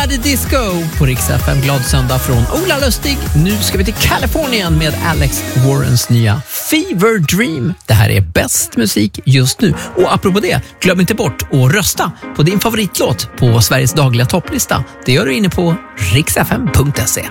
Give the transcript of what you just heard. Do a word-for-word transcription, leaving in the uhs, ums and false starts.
Nobody Disco på Rix F M. Glad söndag från Ola Lustig. Nu ska vi till Kalifornien med Alex Warrens nya Fever Dream. Det här är bäst musik just nu. Och apropå det, glöm inte bort att rösta på din favoritlåt på Sveriges dagliga topplista. Det gör du inne på riks f m punkt se.